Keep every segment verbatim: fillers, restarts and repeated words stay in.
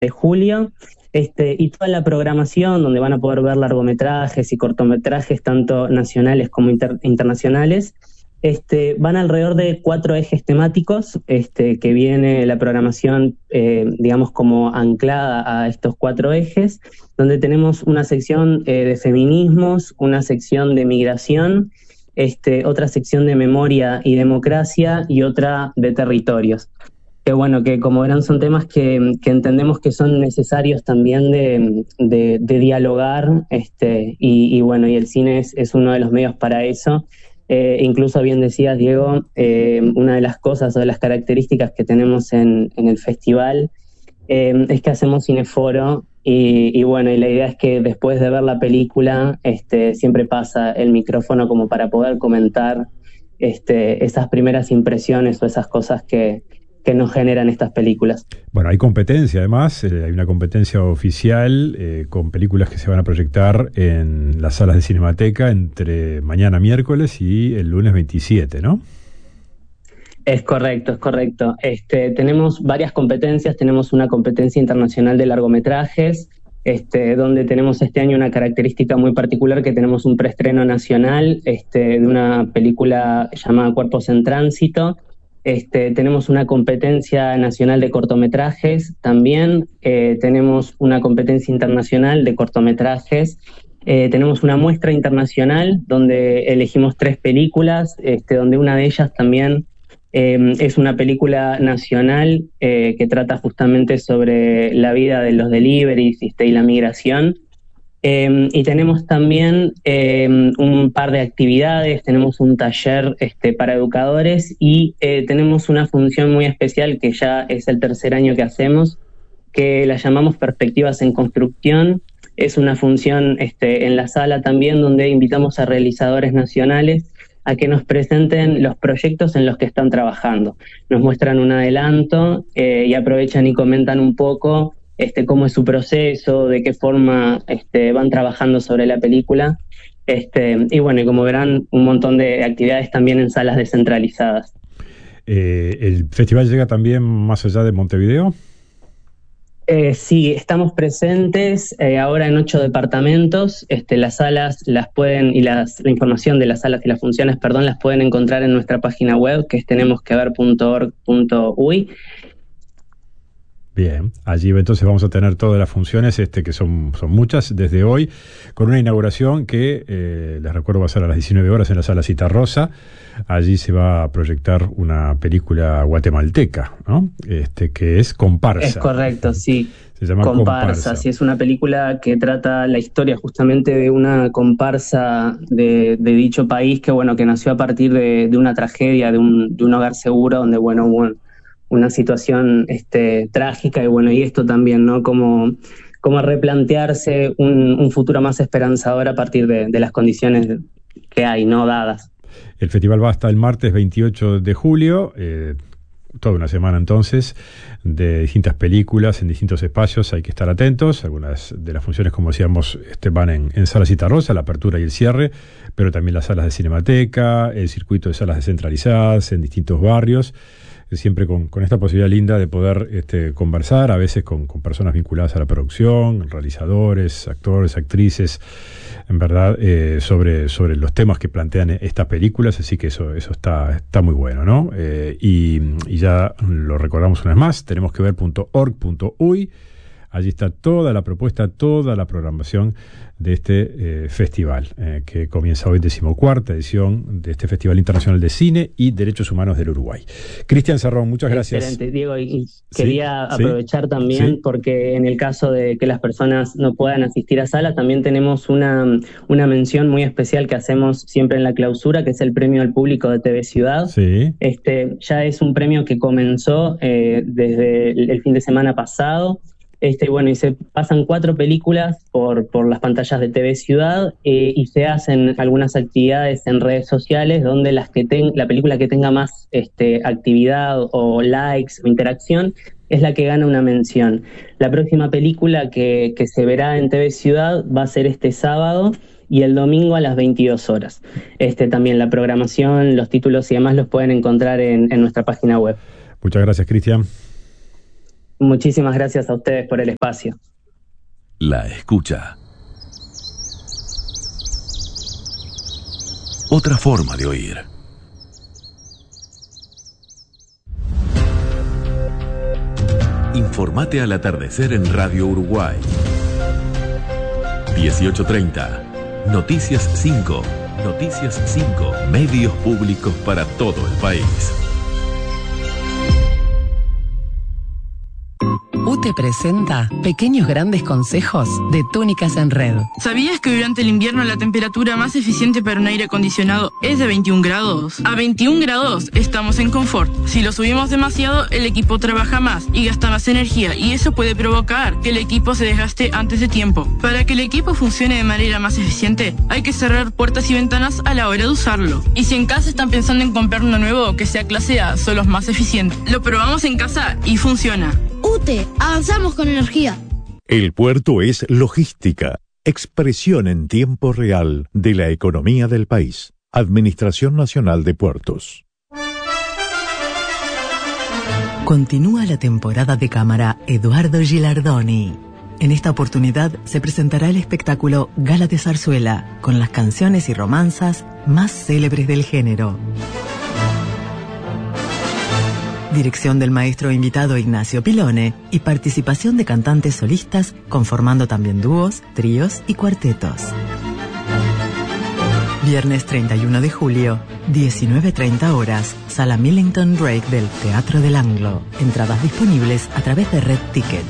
de julio. Este, y toda la programación, donde van a poder ver largometrajes y cortometrajes, tanto nacionales como inter, internacionales, este, van alrededor de cuatro ejes temáticos, este, que viene la programación, eh, digamos, como anclada a estos cuatro ejes, donde tenemos una sección eh, de feminismos, una sección de migración, este, otra sección de memoria y democracia y otra de territorios. Que bueno, que como verán son temas que, que entendemos que son necesarios también de, de, de dialogar, este, y, y bueno, y el cine es, es uno de los medios para eso. Eh, incluso bien decías, Diego, eh, una de las cosas o de las características que tenemos en, en el festival eh, es que hacemos cineforo y, y bueno, y la idea es que después de ver la película este, siempre pasa el micrófono como para poder comentar este, esas primeras impresiones o esas cosas que que nos generan estas películas. Bueno, hay competencia además, eh, hay una competencia oficial eh, con películas que se van a proyectar en las salas de Cinemateca entre mañana miércoles y el lunes veintisiete, ¿no? Es correcto, es correcto. Este, tenemos varias competencias, tenemos una competencia internacional de largometrajes, este, donde tenemos este año una característica muy particular, que tenemos un preestreno nacional este, de una película llamada Cuerpos en Tránsito. Este, tenemos una competencia nacional de cortometrajes también, eh, tenemos una competencia internacional de cortometrajes, eh, tenemos una muestra internacional donde elegimos tres películas, este, donde una de ellas también eh, es una película nacional eh, que trata justamente sobre la vida de los deliveries este, y la migración. Eh, y tenemos también eh, un par de actividades, tenemos un taller este, para educadores y eh, tenemos una función muy especial que ya es el tercer año que hacemos, que la llamamos Perspectivas en Construcción. Es una función este, en la sala también donde invitamos a realizadores nacionales a que nos presenten los proyectos en los que están trabajando. Nos muestran un adelanto eh, y aprovechan y comentan un poco Este, cómo es su proceso, de qué forma este, van trabajando sobre la película. Este, y bueno, y como verán, un montón de actividades también en salas descentralizadas. Eh, ¿El festival llega también más allá de Montevideo? Eh, sí, estamos presentes eh, ahora en ocho departamentos. Este, las salas las pueden, y las, la información de las salas y las funciones, perdón, las pueden encontrar en nuestra página web, que es tenemos que ver punto org punto uy. Bien, allí entonces vamos a tener todas las funciones, este que son, son muchas, desde hoy, con una inauguración que, eh, les recuerdo, va a ser a las diecinueve horas en la Sala Citarrosa. Allí se va a proyectar una película guatemalteca, ¿no? Este, que es Comparsa. Es correcto, sí. Se llama Comparsa, Comparsa. sí, es una película que trata la historia justamente de una comparsa de, de dicho país que, bueno, que nació a partir de, de una tragedia, de un, de un hogar seguro donde, bueno, hubo una situación este, trágica y bueno, y esto también, ¿no? Como, como replantearse un, un futuro más esperanzador a partir de, de las condiciones que hay, ¿no? Dadas. El festival va hasta el martes veintiocho de julio, eh, toda una semana entonces, de distintas películas en distintos espacios, hay que estar atentos. Algunas de las funciones, como decíamos, este, van en, en Sala Citarrosa, la apertura y el cierre, pero también las salas de Cinemateca, el circuito de salas descentralizadas en distintos barrios, siempre con, con esta posibilidad linda de poder este, conversar, a veces con, con personas vinculadas a la producción, realizadores, actores, actrices, en verdad, eh, sobre, sobre los temas que plantean estas películas, así que eso, eso está, está muy bueno, ¿no? Eh, y, y ya lo recordamos una vez más, tenemos que ver punto org punto uy, allí está toda la propuesta, toda la programación de este eh, festival, eh, que comienza hoy, decimocuarta edición de este Festival Internacional de Cine y Derechos Humanos del Uruguay. Cristian Sarrón, muchas gracias. Excelente, Diego, y quería sí, aprovechar sí, también, sí. porque en el caso de que las personas no puedan asistir a sala, también tenemos una, una mención muy especial que hacemos siempre en la clausura, que es el premio al público de T V Ciudad. Sí. Este, ya es un premio que comenzó eh, desde el, el fin de semana pasado. Este, bueno, y se pasan cuatro películas por, por las pantallas de T V Ciudad eh, y se hacen algunas actividades en redes sociales donde las que ten, la película que tenga más este, actividad o likes o interacción es la que gana una mención. La próxima película que, que se verá en T V Ciudad va a ser este sábado y el domingo a las veintidós horas. Este, también la programación, los títulos y demás los pueden encontrar en, en nuestra página web. Muchas gracias, Cristian. Muchísimas gracias a ustedes por el espacio. La escucha. Otra forma de oír. Informate al atardecer en Radio Uruguay. dieciocho treinta. Noticias cinco. Noticias cinco. Medios públicos para todo el país. U T E presenta Pequeños Grandes Consejos de Túnicas en Red. ¿Sabías que durante el invierno la temperatura más eficiente para un aire acondicionado es de veintiún grados? A veintiún grados estamos en confort. Si lo subimos demasiado, el equipo trabaja más y gasta más energía, y eso puede provocar que el equipo se desgaste antes de tiempo. Para que el equipo funcione de manera más eficiente, hay que cerrar puertas y ventanas a la hora de usarlo. Y si en casa están pensando en comprar uno nuevo que sea clase A, son los más eficientes. Lo probamos en casa y funciona. U T E, avanzamos con energía. El puerto es logística, expresión en tiempo real de la economía del país. Administración Nacional de Puertos. Continúa la temporada de cámara Eduardo Gilardoni. En esta oportunidad se presentará el espectáculo Gala de Zarzuela, con las canciones y romanzas más célebres del género. Dirección del maestro invitado Ignacio Pilone y participación de cantantes solistas, conformando también dúos, tríos y cuartetos. Viernes treinta y uno de julio, diecinueve treinta horas, Sala Millington Drake del Teatro del Anglo. Entradas disponibles a través de Red Tickets.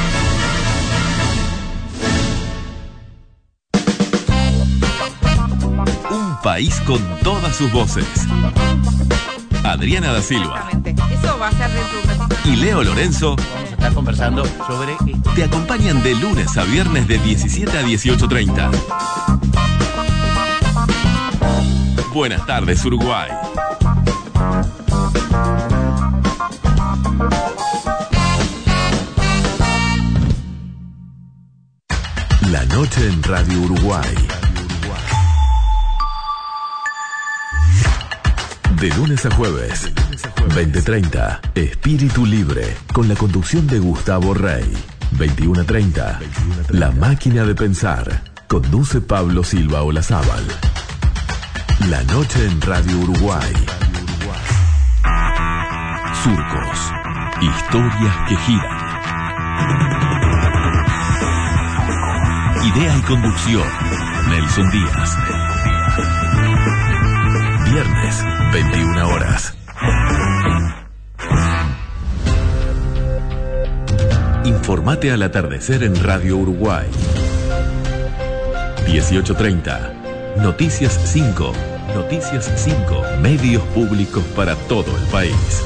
Un país con todas sus voces. Adriana da Silva. Eso va a ser de y Leo Lorenzo vamos a estar conversando sobre... te acompañan de lunes a viernes de diecisiete a dieciocho treinta. Buenas tardes, Uruguay. La noche en Radio Uruguay. De lunes a jueves, veinte treinta, Espíritu Libre, con la conducción de Gustavo Rey. veintiuno treinta, La Máquina de Pensar, conduce Pablo Silva Olazábal. La noche en Radio Uruguay. Surcos, historias que giran. Idea y conducción, Nelson Díaz. Viernes, veintiuna horas. Informate al atardecer en Radio Uruguay. dieciocho treinta. Noticias cinco. Noticias cinco. Medios públicos para todo el país.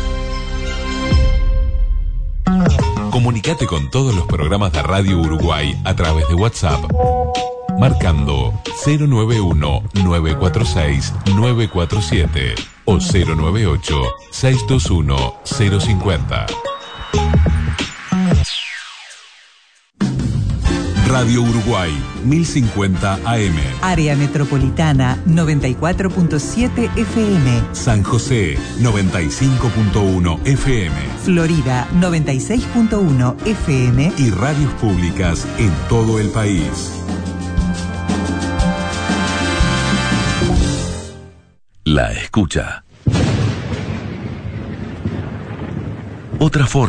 Comunicate con todos los programas de Radio Uruguay a través de WhatsApp, marcando cero nueve uno, nueve cuatro seis, nueve cuatro siete o cero nueve ocho, seis dos uno, cero cinco cero. Radio Uruguay, mil cincuenta A M. Área Metropolitana, noventa y cuatro punto siete F M. San José, noventa y cinco punto uno F M. Florida, noventa y seis punto uno F M. Y radios públicas en todo el país. La escucha. Otra forma.